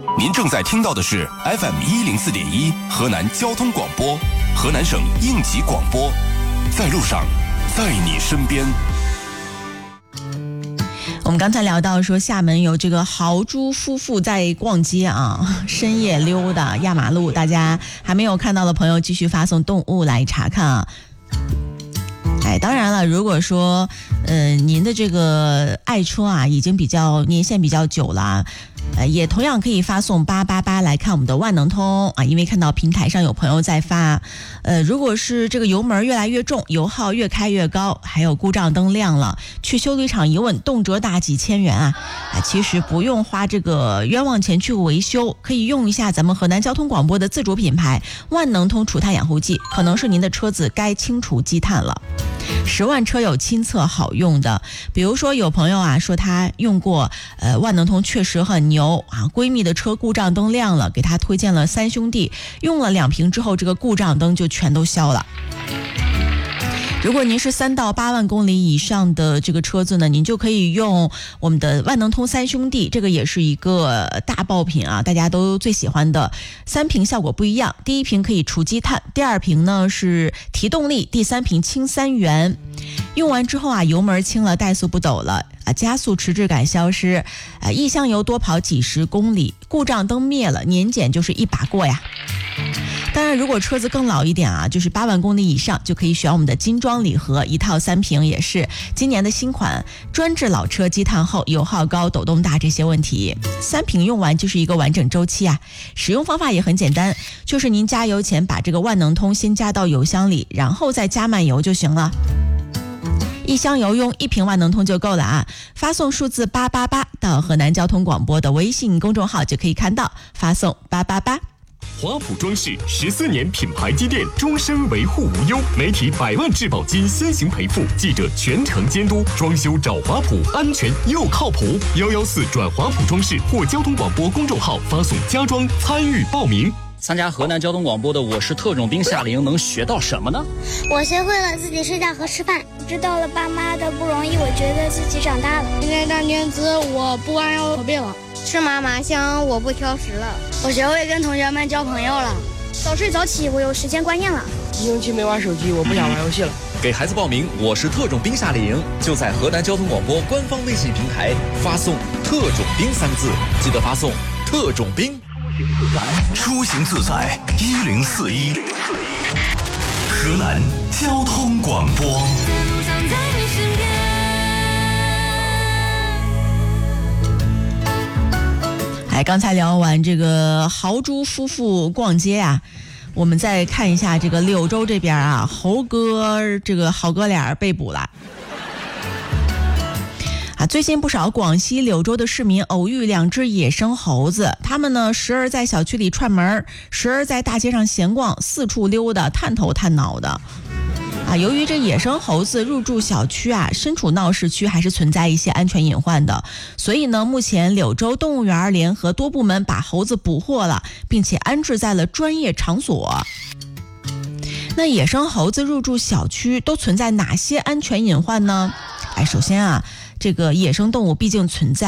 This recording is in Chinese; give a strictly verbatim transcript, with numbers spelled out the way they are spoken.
您正在听到的是 F M 一零四点一河南交通广播，河南省应急广播，在路上，在你身边。 我们刚才聊到说，厦门有这个豪猪夫妇在逛街啊，深夜溜达压马路，大家还没有看到的朋友继续发送动物来查看啊。哎，当然了，如果说呃您的这个爱车啊已经比较年限比较久了，呃也同样可以发送八八八来看我们的万能通啊，因为看到平台上有朋友在发，呃如果是这个油门越来越重，油耗越开越高，还有故障灯亮了，去修理厂一问，动辄大几千元啊，啊其实不用花这个冤枉钱去维修，可以用一下咱们河南交通广播的自主品牌万能通除碳养护剂，可能是您的车子该清除积碳了。十万车友亲测好用的，比如说有朋友啊说他用过呃万能通确实很牛啊，闺蜜的车故障灯亮了，给他推荐了三兄弟，用了两瓶之后这个故障灯就全都消了。如果您是三到八万公里以上的这个车子呢，您就可以用我们的万能通三兄弟，这个也是一个大爆品啊，大家都最喜欢的。三瓶效果不一样，第一瓶可以除积碳，第二瓶呢是提动力，第三瓶轻三元。用完之后啊，油门轻了，怠速不抖了啊，加速迟滞感消失啊，一箱油多跑几十公里，故障灯灭了，年检就是一把过呀。当然如果车子更老一点啊，就是八万公里以上，就可以选我们的金装礼盒，一套三瓶，也是今年的新款，专治老车积碳厚、油耗高、抖动大这些问题。三瓶用完就是一个完整周期啊。使用方法也很简单，就是您加油前把这个万能通先加到油箱里，然后再加满油就行了。一箱油用一瓶万能通就够了啊！发送数字八八八到河南交通广播的微信公众号就可以看到，发送八八八。 华普装饰十四年品牌积淀，终身维护无忧，媒体百万质保金先行赔付，记者全程监督，装修找华普，安全又靠谱。幺幺四转华普装饰或交通广播公众号发送家装参与报名。 参加河南交通广播的我是特种兵夏令营能学到什么呢？ 我学会了自己睡觉和吃饭，知道了爸妈的不容易，我觉得自己长大了。 今天大年子我不玩摇口病了， 吃妈妈香我不挑食了，我学会跟同学们交朋友了，早睡早起我有时间观念了， 一星期没玩手机，我不想玩游戏了。 给孩子报名我是特种兵夏令营，就在河南交通广播官方微信平台发送特种兵三个字，记得发送特种兵。 出行自在一零四一，河南交通广播。 哎，刚才聊完这个豪猪夫妇逛街啊，我们再看一下这个柳州这边啊，猴哥这个好哥俩被捕了。啊，最近不少广西柳州的市民偶遇两只野生猴子，他们呢时而在小区里串门，时而在大街上闲逛，四处溜达，探头探脑的。啊，由于这野生猴子入住小区啊，身处闹市区，还是存在一些安全隐患的，所以呢，目前柳州动物园联合多部门把猴子捕获了，并且安置在了专业场所。那野生猴子入住小区都存在哪些安全隐患呢？哎，首先啊，这个野生动物毕竟存在